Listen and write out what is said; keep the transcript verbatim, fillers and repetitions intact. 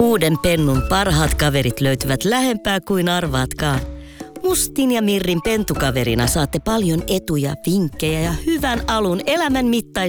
Uuden Pennun parhaat kaverit löytyvät lähempää kuin arvaatkaan. Mustin ja Mirrin pentukaverina saatte paljon etuja, vinkkejä ja hyvän alun elämän mittaiseen